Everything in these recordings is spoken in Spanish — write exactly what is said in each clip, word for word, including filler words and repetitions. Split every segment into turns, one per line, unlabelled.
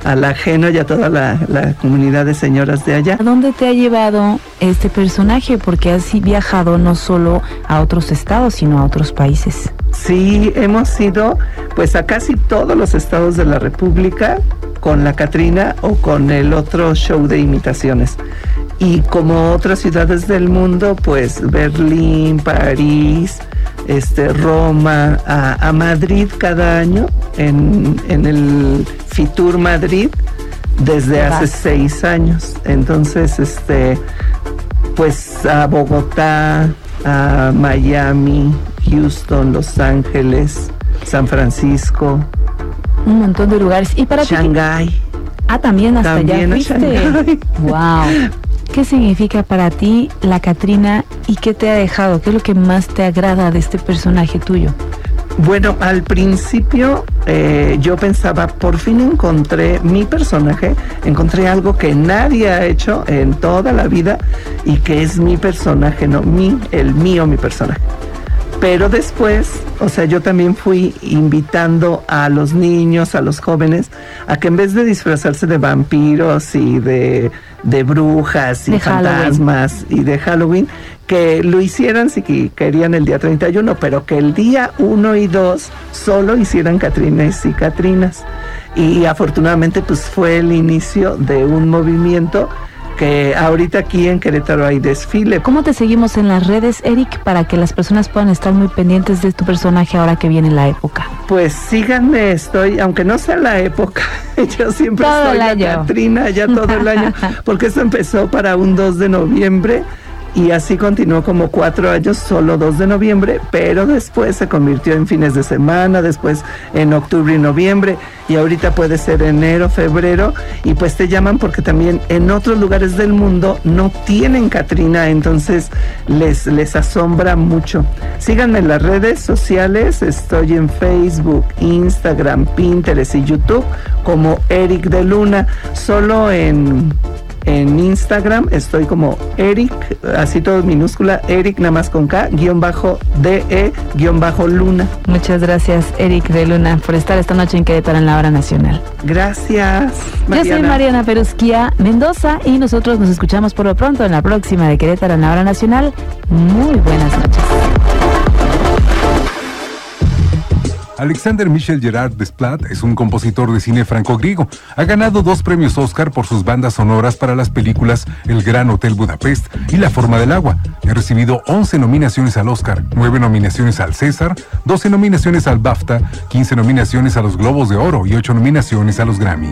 al ajeno y a toda la, la comunidad de señoras de allá.
¿A dónde te ha llevado este personaje? Porque has viajado no solo a otros estados, sino a otros países.
Sí, hemos ido pues a casi todos los estados de la República con la Catrina o con el otro show de imitaciones. Y como otras ciudades del mundo, pues Berlín, París, este, Roma, a, a Madrid cada año, en, en el Fitur Madrid, desde hace seis años. Entonces, este, pues a Bogotá, a Miami, Houston, Los Ángeles, San Francisco.
Un montón de lugares. ¿Y para
Shanghái?
Ti? Ah, también hasta
también
allá fuiste. Wow. ¿Qué significa para ti la Catrina y qué te ha dejado? ¿Qué es lo que más te agrada de este personaje tuyo?
Bueno, al principio eh, yo pensaba, por fin encontré mi personaje, encontré algo que nadie ha hecho en toda la vida y que es mi personaje, no mi, el mío, mi personaje. Pero después, o sea, yo también fui invitando a los niños, a los jóvenes, a que en vez de disfrazarse de vampiros y de, de brujas y
de
fantasmas
Halloween.
y de Halloween, que lo hicieran si querían el día treinta y uno, pero que el día uno y dos solo hicieran Catrines y Catrinas. Y afortunadamente pues fue el inicio de un movimiento que ahorita aquí en Querétaro hay desfile.
¿Cómo te seguimos en las redes, Eric, para que las personas puedan estar muy pendientes de tu personaje ahora que viene la época?
Pues síganme, estoy, aunque no sea la época, yo siempre
todo
soy la
año.
Catrina, ya todo el año, porque esto empezó para un dos de noviembre y así continuó como cuatro años, solo dos de noviembre, pero después se convirtió en fines de semana, después en octubre y noviembre, y ahorita puede ser enero, febrero, y pues te llaman porque también en otros lugares del mundo no tienen Catrina, entonces les, les asombra mucho. Síganme en las redes sociales, estoy en Facebook, Instagram, Pinterest y YouTube como Eric de Luna, solo en... En Instagram estoy como Eric, así todo minúscula, Eric nada más con K, guión bajo D E, guión bajo Luna.
Muchas gracias, Eric de Luna, por estar esta noche en Querétaro en la Hora Nacional.
Gracias, Mariana.
Yo soy Mariana Perusquía Mendoza y nosotros nos escuchamos por lo pronto en la próxima de Querétaro en la Hora Nacional. Muy buenas noches.
Alexander Michel Gerard Desplat es un compositor de cine franco-griego. Ha ganado dos premios Oscar por sus bandas sonoras para las películas El Gran Hotel Budapest y La Forma del Agua. Ha recibido once nominaciones al Oscar, nueve nominaciones al César, doce nominaciones al BAFTA, quince nominaciones a los Globos de Oro y ocho nominaciones a los Grammy.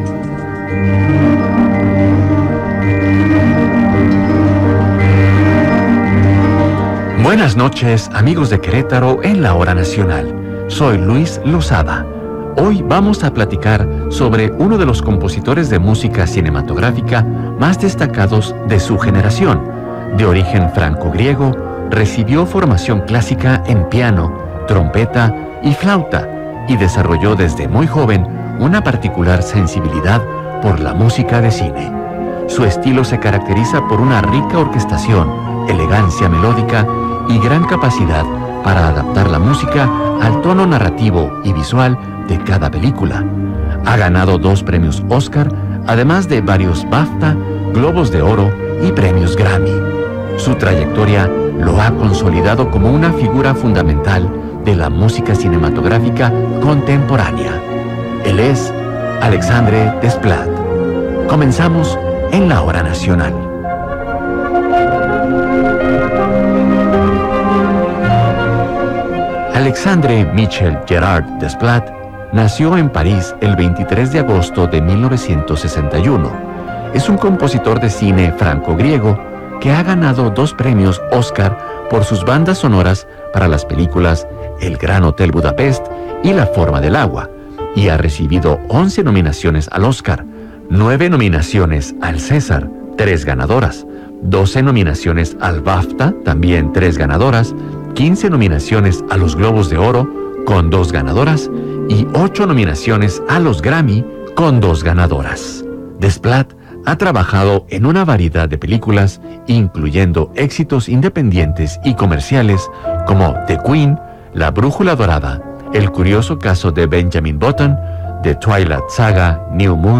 Buenas noches, amigos de Querétaro en la Hora Nacional. Soy Luis Lozada. Hoy vamos a platicar sobre uno de los compositores de música cinematográfica más destacados de su generación. De origen franco-griego, recibió formación clásica en piano, trompeta y flauta y desarrolló desde muy joven una particular sensibilidad por la música de cine. Su estilo se caracteriza por una rica orquestación, elegancia melódica y gran capacidad para adaptar la música al tono narrativo y visual de cada película. Ha ganado dos premios Oscar, además de varios BAFTA, Globos de Oro y premios Grammy. Su trayectoria lo ha consolidado como una figura fundamental de la música cinematográfica contemporánea. Él es Alexandre Desplat. Comenzamos en la Hora Nacional. Alexandre Michel Gerard Desplat nació en París el veintitrés de agosto de mil novecientos sesenta y uno. Es un compositor de cine franco-griego que ha ganado dos premios Oscar por sus bandas sonoras para las películas El Gran Hotel Budapest y La Forma del Agua, y ha recibido once nominaciones al Oscar, nueve nominaciones al César, tres ganadoras, doce nominaciones al BAFTA, también tres ganadoras, quince nominaciones a los Globos de Oro, con dos ganadoras, y ocho nominaciones a los Grammy, con dos ganadoras. Desplat ha trabajado en una variedad de películas, incluyendo éxitos independientes y comerciales como The Queen, La Brújula Dorada, El Curioso Caso de Benjamin Button, The Twilight Saga, New Moon,